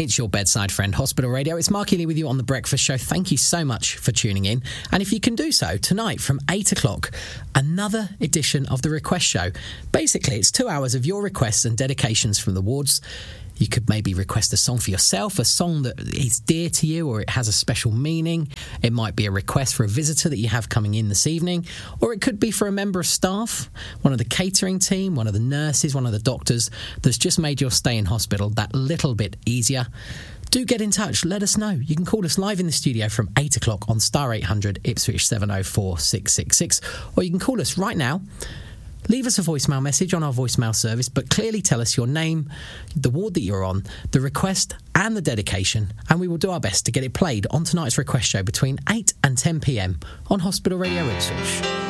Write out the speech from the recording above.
It's your bedside friend, Hospital Radio. It's Mark Ely with you on The Breakfast Show. Thank you so much for tuning in. And if you can do so, tonight from 8 o'clock, another edition of The Request Show. Basically, it's 2 hours of your requests and dedications from the wards. You could maybe request a song for yourself, a song that is dear to you or it has a special meaning. It might be a request for a visitor that you have coming in this evening, or it could be for a member of staff, one of the catering team, one of the nurses, one of the doctors that's just made your stay in hospital that little bit easier. Do get in touch. Let us know. You can call us live in the studio from 8 o'clock on star 800 Ipswich 704 666, or you can call us right now. Leave us a voicemail message on our voicemail service, but clearly tell us your name, the ward that you're on, the request and the dedication, and we will do our best to get it played on tonight's Request Show between 8 and 10 p.m. on Hospital Radio Ipswich.